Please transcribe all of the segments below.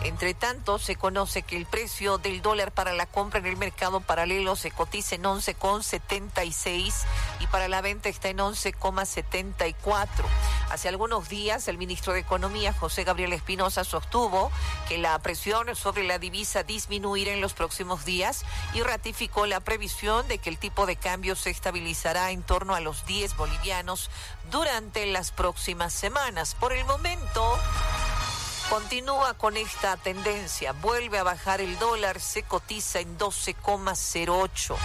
Entre tanto, se conoce que el precio del dólar para la compra en el mercado paralelo se cotiza en 11,76 y para la venta está en 11,74. Hace algunos días, el ministro de Economía, José Gabriel Espinosa, sostuvo que la presión sobre la divisa disminuirá en los próximos días y ratificó la previsión de que el tipo de cambio se estabilizará en torno a los 10 bolivianos durante las próximas semanas. Por el momento, continúa con esta tendencia, vuelve a bajar el dólar, se cotiza en 12,08.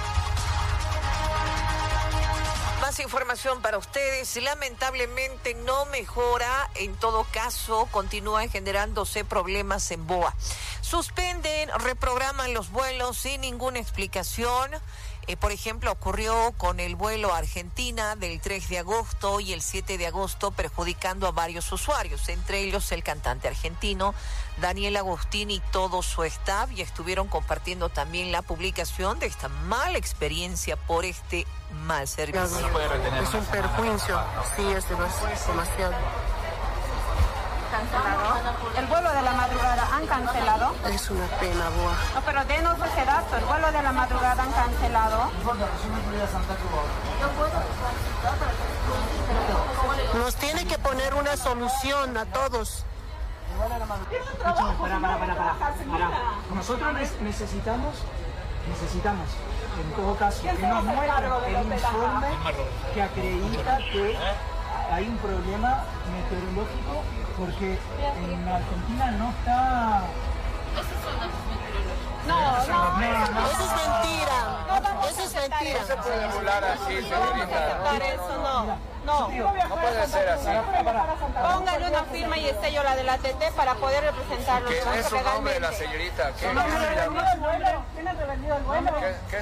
Más información para ustedes, lamentablemente no mejora, en todo caso continúan generándose problemas en BOA. Suspenden, reprograman los vuelos sin ninguna explicación. Por ejemplo, ocurrió con el vuelo a Argentina del 3 de agosto y el 7 de agosto, perjudicando a varios usuarios, entre ellos el cantante argentino Daniel Agostini y todo su staff, y estuvieron compartiendo también la publicación de esta mala experiencia por este mal servicio. Es un perjuicio, sí, es demasiado. ¿Cancelado? ¿El vuelo de la madrugada han cancelado? Es una pena, Boa. No, pero denos ese dato, el vuelo de la madrugada han cancelado. Nos tiene que poner una solución a todos. Para. Nosotros necesitamos, en todo caso, que nos muestren el informe que acredita que hay un problema meteorológico, porque en Argentina no está... No, eso es mentira. Eso es mentira. No se puede volar así, señorita. Eso no. No puede ser así. Póngale una firma y sello la de la TT para poder representarlo. ¿Qué es su nombre, la señorita? ¿Qué se llama? ¿Tiene revenido el vuelo? ¿Qué es?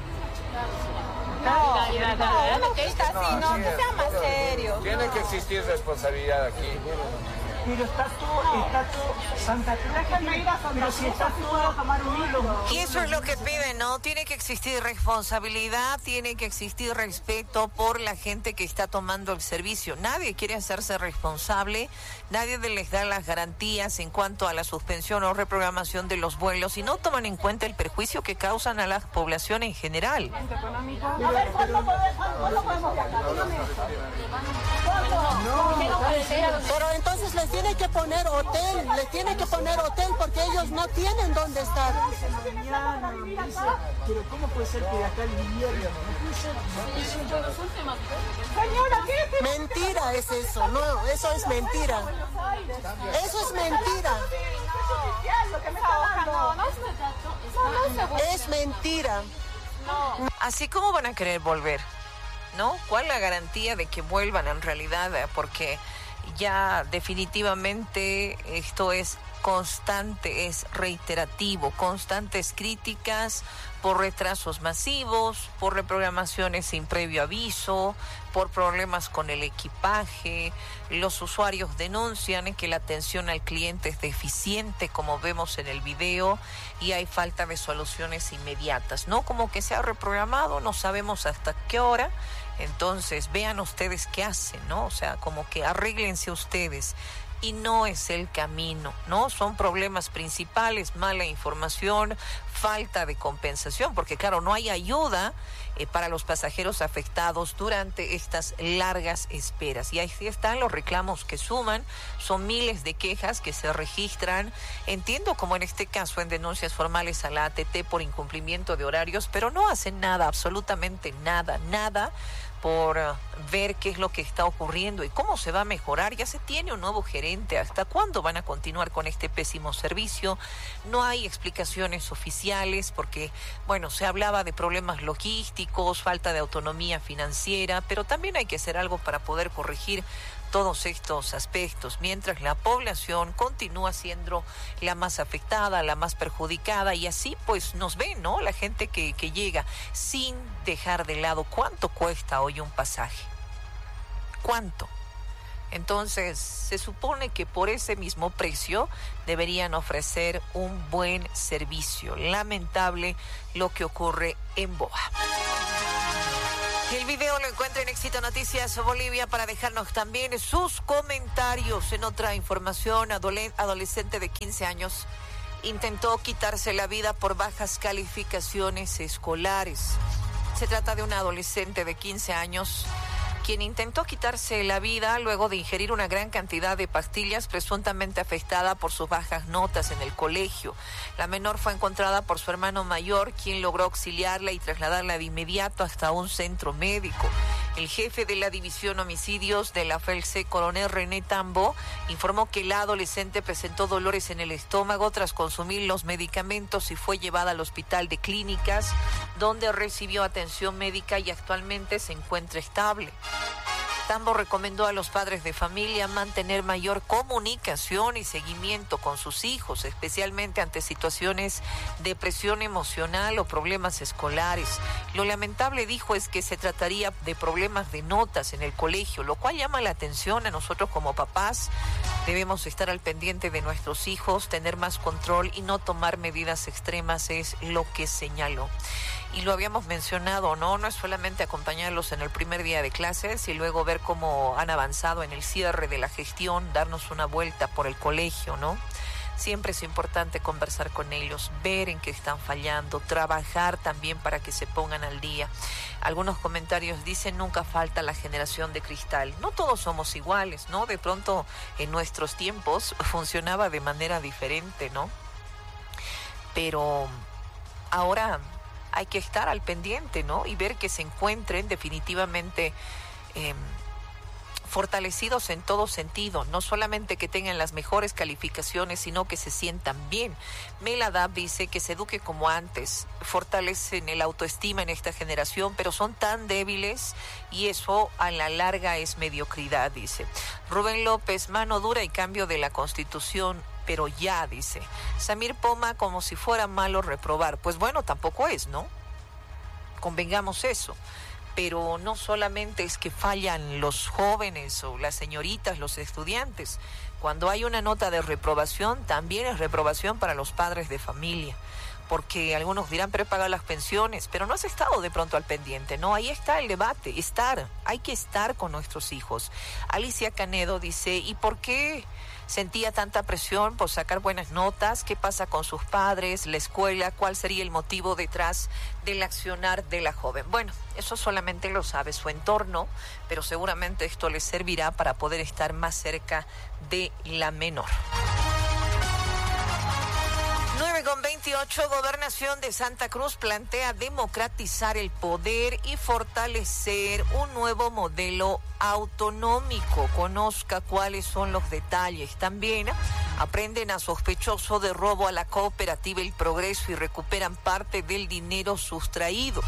No, que está así, no, que sea más serio. Tiene que existir responsabilidad aquí. Pero está todo Santa Cruz, pero si está todo a tomar un hilo. Y eso es lo que piden, ¿no? Tiene que existir responsabilidad, tiene que existir respeto por la gente que está tomando el servicio. Nadie quiere hacerse responsable, nadie les da las garantías en cuanto a la suspensión o reprogramación de los vuelos y no toman en cuenta el perjuicio que causan a la población en general. A ver, ¿cuándo podemos viajar? Pero entonces les tiene que poner hotel, porque ellos no tienen dónde estar. Pero ¿cómo puede ser que de acá el invierno? Señora, ¿qué? Mentira es eso, no, eso es mentira. Eso es mentira. Es mentira. Así como van a querer volver, ¿no? ¿Cuál es la garantía de que vuelvan en realidad? Porque ya definitivamente esto es constante, es reiterativo, constantes críticas por retrasos masivos, por reprogramaciones sin previo aviso, por problemas con el equipaje. Los usuarios denuncian que la atención al cliente es deficiente, como vemos en el video, y hay falta de soluciones inmediatas, ¿no? Como que se ha reprogramado, no sabemos hasta qué hora. Entonces, vean ustedes qué hacen, ¿no? O sea, como que arréglense ustedes. Y no es el camino, ¿no? Son problemas principales, mala información, falta de compensación, porque claro, no hay ayuda para los pasajeros afectados durante estas largas esperas. Y ahí están los reclamos que suman, son miles de quejas que se registran, entiendo como en este caso en denuncias formales a la ATT por incumplimiento de horarios, pero no hacen nada, absolutamente nada por ver qué es lo que está ocurriendo y cómo se va a mejorar. Ya se tiene un nuevo gerente. ¿Hasta cuándo van a continuar con este pésimo servicio? No hay explicaciones oficiales porque, bueno, se hablaba de problemas logísticos, falta de autonomía financiera, pero también hay que hacer algo para poder corregir todos estos aspectos, mientras la población continúa siendo la más afectada, la más perjudicada, y así pues nos ven, ¿no? La gente que llega, sin dejar de lado cuánto cuesta hoy un pasaje. ¿Cuánto? Entonces, se supone que por ese mismo precio deberían ofrecer un buen servicio. Lamentable lo que ocurre en BOA. El video lo encuentra en Éxito Noticias Bolivia para dejarnos también sus comentarios. En otra información, adolescente de 15 años intentó quitarse la vida por bajas calificaciones escolares. Se trata de un adolescente de 15 años quien intentó quitarse la vida luego de ingerir una gran cantidad de pastillas presuntamente afectada por sus bajas notas en el colegio. La menor fue encontrada por su hermano mayor, quien logró auxiliarla y trasladarla de inmediato hasta un centro médico. El jefe de la División Homicidios de la FELCE, coronel René Tambo, informó que la adolescente presentó dolores en el estómago tras consumir los medicamentos y fue llevada al hospital de clínicas, donde recibió atención médica y actualmente se encuentra estable. Tambo recomendó a los padres de familia mantener mayor comunicación y seguimiento con sus hijos, especialmente ante situaciones de presión emocional o problemas escolares. Lo lamentable, dijo, es que se trataría de problemas de notas en el colegio, lo cual llama la atención a nosotros como papás. Debemos estar al pendiente de nuestros hijos, tener más control y no tomar medidas extremas, es lo que señaló. Y lo habíamos mencionado, ¿no? No es solamente acompañarlos en el primer día de clases y luego ver cómo han avanzado en el cierre de la gestión, darnos una vuelta por el colegio, ¿no? Siempre es importante conversar con ellos, ver en qué están fallando, trabajar también para que se pongan al día. Algunos comentarios dicen: nunca falta la generación de cristal. No todos somos iguales, ¿no? De pronto en nuestros tiempos funcionaba de manera diferente, ¿no? Pero ahora hay que estar al pendiente, ¿no? Y ver que se encuentren definitivamente fortalecidos en todo sentido, no solamente que tengan las mejores calificaciones, sino que se sientan bien. Meladab dice que se eduque como antes, fortalecen el autoestima en esta generación, pero son tan débiles y eso a la larga es mediocridad, dice. Rubén López: mano dura y cambio de la Constitución, pero ya, dice. Samir Poma: como si fuera malo reprobar. Pues bueno, tampoco es, ¿no? Convengamos eso. Pero no solamente es que fallan los jóvenes o las señoritas, los estudiantes. Cuando hay una nota de reprobación, también es reprobación para los padres de familia. Porque algunos dirán: pero he pagado las pensiones, pero no has estado de pronto al pendiente, ¿no? Ahí está el debate, hay que estar con nuestros hijos. Alicia Canedo dice: ¿y por qué sentía tanta presión por sacar buenas notas? ¿Qué pasa con sus padres, la escuela? ¿Cuál sería el motivo detrás del accionar de la joven? Bueno, eso solamente lo sabe su entorno, pero seguramente esto les servirá para poder estar más cerca de la menor. 9:28, Gobernación de Santa Cruz plantea democratizar el poder y fortalecer un nuevo modelo autonómico. Conozca cuáles son los detalles. También aprenden a sospechoso de robo a la cooperativa El Progreso y recuperan parte del dinero sustraído.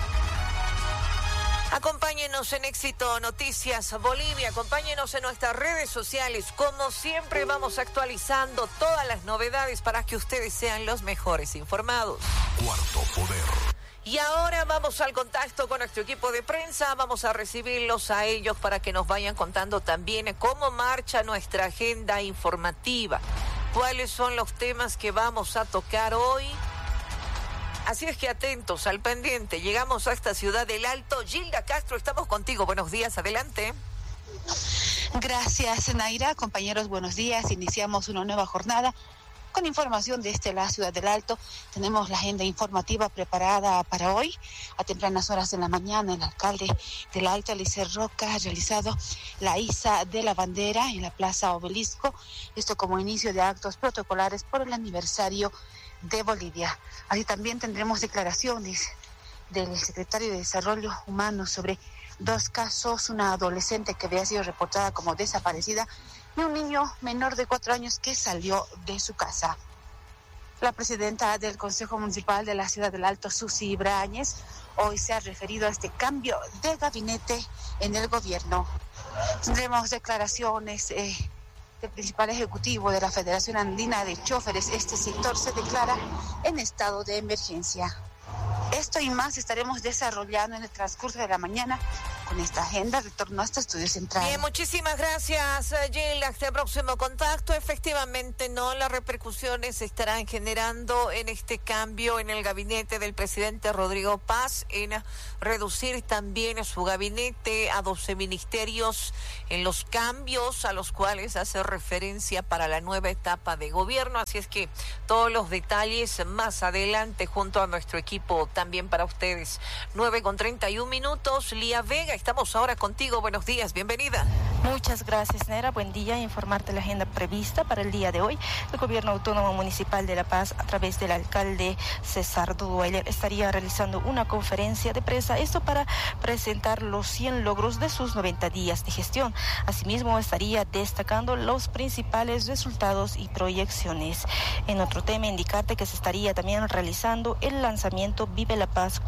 Acompáñenos en Éxito Noticias Bolivia, acompáñenos en nuestras redes sociales. Como siempre, vamos actualizando todas las novedades para que ustedes sean los mejores informados. Cuarto Poder. Y ahora vamos al contacto con nuestro equipo de prensa. Vamos a recibirlos a ellos para que nos vayan contando también cómo marcha nuestra agenda informativa, cuáles son los temas que vamos a tocar hoy. Así es que atentos, al pendiente. Llegamos a esta ciudad del Alto. Gilda Castro, estamos contigo. Buenos días, adelante. Gracias, Naira. Compañeros, buenos días. Iniciamos una nueva jornada con información desde la ciudad del Alto. Tenemos la agenda informativa preparada para hoy. A tempranas horas de la mañana, el alcalde del Alto, Eliezer Roca, ha realizado la iza de la bandera en la Plaza Obelisco. Esto como inicio de actos protocolares por el aniversario de Bolivia. Así también tendremos declaraciones del secretario de Desarrollo Humano sobre dos casos: una adolescente que había sido reportada como desaparecida y un niño menor de 4 años que salió de su casa. La presidenta del Consejo Municipal de la Ciudad del Alto, Susi Ibáñez, hoy se ha referido a este cambio de gabinete en el gobierno. Tendremos declaraciones del principal ejecutivo de la Federación Andina de Choferes. Este sector se declara en estado de emergencia. Esto y más estaremos desarrollando en el transcurso de la mañana con esta agenda. Retorno a este estudio central. Bien, muchísimas gracias, Jill. Hasta el próximo contacto. Efectivamente, no, las repercusiones se estarán generando en este cambio en el gabinete del presidente Rodrigo Paz, en reducir también su gabinete a 12 ministerios, en los cambios a los cuales hace referencia para la nueva etapa de gobierno. Así es que todos los detalles más adelante junto a nuestro equipo también para ustedes. 9:31. Lía Vega, estamos ahora contigo. Buenos días, bienvenida. Muchas gracias, Nera. Buen día. Informarte la agenda prevista para el día de hoy. El Gobierno Autónomo Municipal de La Paz, a través del alcalde César Dudueiler, estaría realizando una conferencia de prensa, esto para presentar los 100 logros de sus 90 días de gestión. Asimismo, estaría destacando los principales resultados y proyecciones. En otro tema, indicarte que se estaría también realizando el lanzamiento Vive La Paz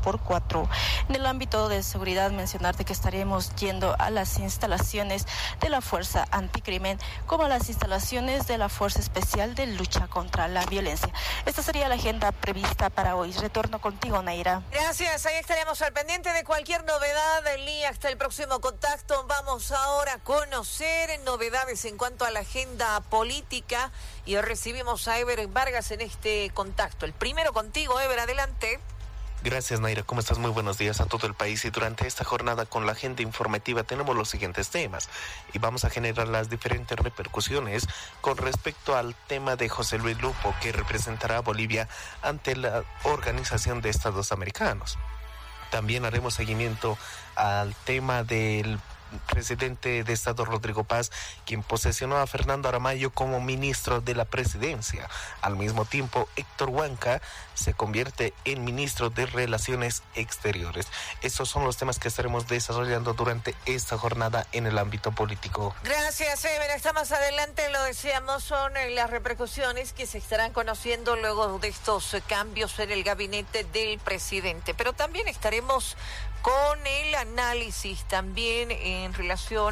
4x4. En el ámbito de seguridad, mencionarte que estaremos yendo a las instalaciones de la Fuerza Anticrimen, como las instalaciones de la Fuerza Especial de Lucha contra la Violencia. Esta sería la agenda prevista para hoy. Retorno contigo, Naira. Gracias, ahí estaremos al pendiente de cualquier novedad, Lía. Hasta el próximo contacto. Vamos ahora a conocer novedades en cuanto a la agenda política y recibimos a Ever Vargas en este contacto. El primero contigo, Ever, adelante. Gracias, Naira. ¿Cómo estás? Muy buenos días a todo el país. Y durante esta jornada con la agenda informativa tenemos los siguientes temas. Y vamos a generar las diferentes repercusiones con respecto al tema de José Luis Lupo, que representará a Bolivia ante la Organización de Estados Americanos. También haremos seguimiento al tema del presidente de Estado Rodrigo Paz, quien posesionó a Fernando Aramayo como ministro de la presidencia. Al mismo tiempo, Héctor Huanca se convierte en ministro de Relaciones Exteriores. Estos son los temas que estaremos desarrollando durante esta jornada en el ámbito político. Gracias, Ever. Hasta más adelante, lo decíamos, son las repercusiones que se estarán conociendo luego de estos cambios en el gabinete del presidente. Pero también estaremos con el análisis también en relación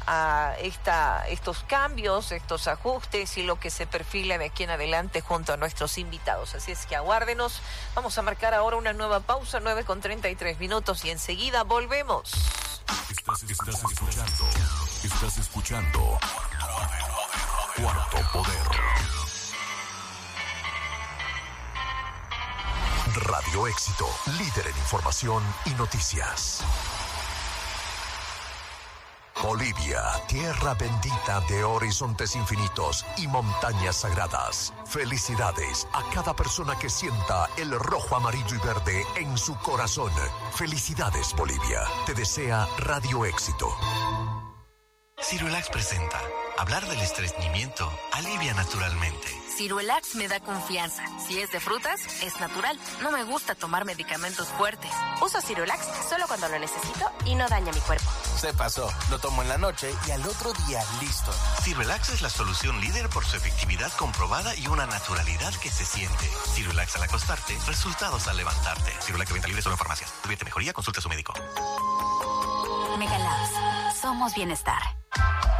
a estos cambios, estos ajustes y lo que se perfila de aquí en adelante junto a nuestros invitados. Así es que aguárdenos. Vamos a marcar ahora una nueva pausa, 9:33 y enseguida volvemos. Estás escuchando Cuarto Poder. Radio Éxito, líder en información y noticias. Bolivia, tierra bendita de horizontes infinitos y montañas sagradas. Felicidades a cada persona que sienta el rojo, amarillo y verde en su corazón. Felicidades, Bolivia. Te desea Radio Éxito. Ciruelax presenta. Hablar del estreñimiento alivia naturalmente. Ciruelax me da confianza. Si es de frutas, es natural. No me gusta tomar medicamentos fuertes. Uso Ciruelax solo cuando lo necesito y no daña mi cuerpo. Se pasó. Lo tomo en la noche y al otro día listo. Ciruelax es la solución líder por su efectividad comprobada y una naturalidad que se siente. Ciruelax al acostarte, resultados al levantarte. Ciruelax de venta libre solo en farmacias. Tuvierte mejoría, consulta a su médico. Megalabs. Somos bienestar.